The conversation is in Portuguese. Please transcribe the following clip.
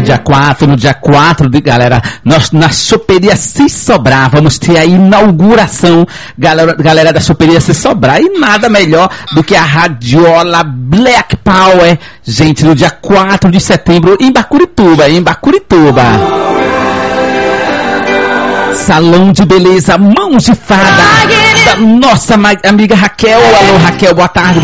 dia 4, galera, nós na Choperia Se Sobrar vamos ter a inauguração, galera da Choperia Se Sobrar, e nada melhor do que a Radiola Black Power, gente, no dia 4 de setembro em Bacurituba. Salão de beleza Mãos de Fada, da nossa amiga Raquel. Alô, Raquel, boa tarde.